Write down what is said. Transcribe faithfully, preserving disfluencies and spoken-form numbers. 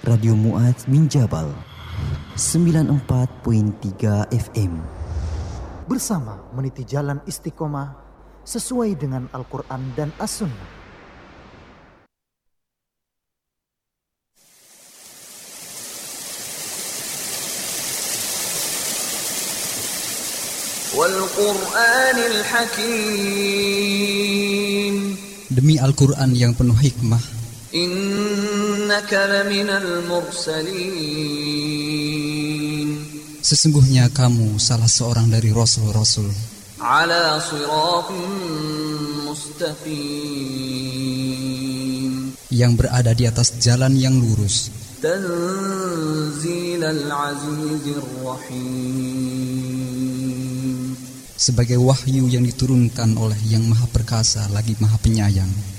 Radio Mu'adz bin Jabal sembilan puluh empat koma tiga F M. Bersama meniti jalan istiqomah sesuai dengan Al-Quran dan As-Sunnah. Wal-Qur'anil Hakim. Demi Al-Quran yang penuh hikmah. Innaka laminal mursalin. Sesungguhnya kamu salah seorang dari Rasul-Rasul. Ala siratin mustaqim. Yang berada di atas jalan yang lurus. Tanzilal azizir rahim. Sebagai wahyu yang diturunkan oleh Yang Maha Perkasa lagi Maha Penyayang.